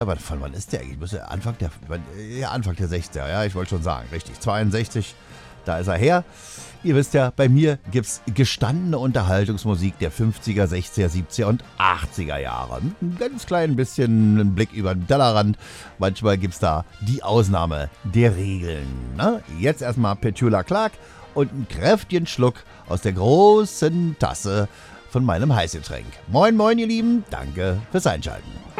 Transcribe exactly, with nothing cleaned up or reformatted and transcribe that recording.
Aber von wann ist der eigentlich? Muss ja Anfang der, ja, Anfang der sechziger, ja, ich wollte schon sagen, richtig. zweiundsechzig, da ist er her. Ihr wisst ja, bei mir gibt's gestandene Unterhaltungsmusik der fünfziger, sechziger, siebziger und achtziger Jahre. Ein ganz klein bisschen einen Blick über den Tellerrand. Manchmal gibt's da die Ausnahme der Regeln. Ne? Jetzt erstmal Petula Clark und einen kräftigen Schluck aus der großen Tasse von meinem Heißgetränk. Moin, moin, ihr Lieben. Danke fürs Einschalten.